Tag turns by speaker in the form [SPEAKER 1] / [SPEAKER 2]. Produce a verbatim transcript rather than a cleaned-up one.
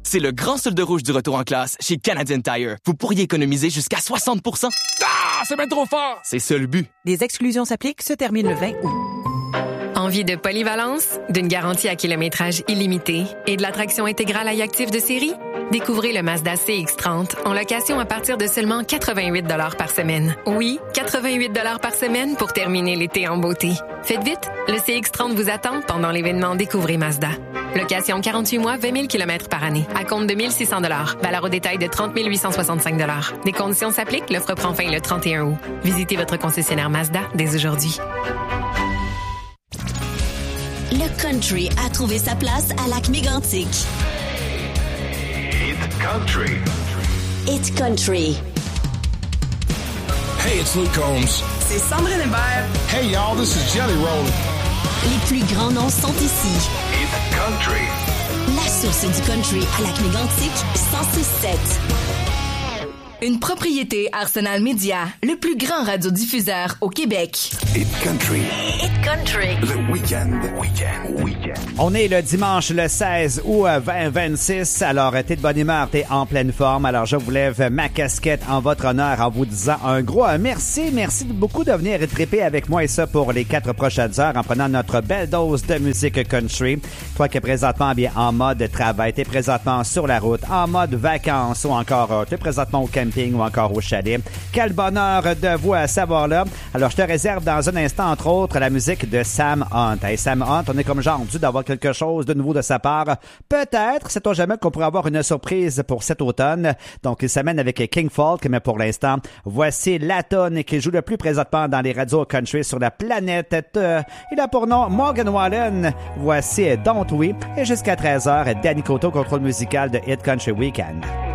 [SPEAKER 1] C'est le grand solde rouge du retour en classe chez Canadian Tire. Vous pourriez économiser jusqu'à soixante pour cent.
[SPEAKER 2] Ah, c'est bien trop fort!
[SPEAKER 1] C'est ça le but.
[SPEAKER 3] Des exclusions s'appliquent, se termine le vingt août.
[SPEAKER 4] Envie de polyvalence, d'une garantie à kilométrage illimité et de l'attraction intégrale à actif de série? Découvrez le Mazda C X trente en location à partir de seulement quatre-vingt-huit dollars par semaine. Oui, quatre-vingt-huit dollars par semaine pour terminer l'été en beauté. Faites vite, le C X trente vous attend pendant l'événement Découvrez Mazda. Location quarante-huit mois, vingt mille kilomètres par année. À compte de mille six cents dollars. Valeur au détail de trente mille huit cent soixante-cinq dollars. Des conditions s'appliquent. L'offre prend fin le trente et un août. Visitez votre concessionnaire Mazda dès aujourd'hui.
[SPEAKER 5] Le country a trouvé sa place à Lac-Mégantic.
[SPEAKER 6] It's country.
[SPEAKER 5] It's country.
[SPEAKER 2] Hey, it's Luke Combs.
[SPEAKER 7] C'est Sandrine Hébert.
[SPEAKER 2] Hey, y'all, this is Jelly Roll.
[SPEAKER 5] Les plus grands noms sont ici.
[SPEAKER 6] It's country.
[SPEAKER 5] La source du country à Lac-Mégantic, cent six sept.
[SPEAKER 7] Une propriété Arsenal Media, le plus grand radiodiffuseur au Québec.
[SPEAKER 6] It's country.
[SPEAKER 5] It's country.
[SPEAKER 6] Le week-end. Week-end. Week-end.
[SPEAKER 8] On est le dimanche le seize août vingt vingt-six. Alors, t'es de bonne humeur, t'es en pleine forme. Alors, je vous lève ma casquette en votre honneur en vous disant un gros merci. Merci beaucoup de venir triper avec moi et ça pour les quatre prochaines heures en prenant notre belle dose de musique country. Toi qui es présentement bien en mode travail, t'es présentement sur la route, en mode vacances ou encore t'es présentement au camping ou encore au chalet. Quel bonheur de vous à savoir là. Alors, je te réserve dans un instant, entre autres, la musique de Sam Hunt. Hey, Sam Hunt, on est comme genre dû d'avoir quelque chose de nouveau de sa part. Peut-être, sait-on jamais qu'on pourrait avoir une surprise pour cet automne. Donc, il s'amène avec King Folk, mais pour l'instant, voici la tonne qui joue le plus présentement dans les radios country sur la planète. Il a pour nom Morgan Wallen. Voici Don't We. Et jusqu'à treize heures, Danny Coteau, contrôle musical de Hit Country Weekend.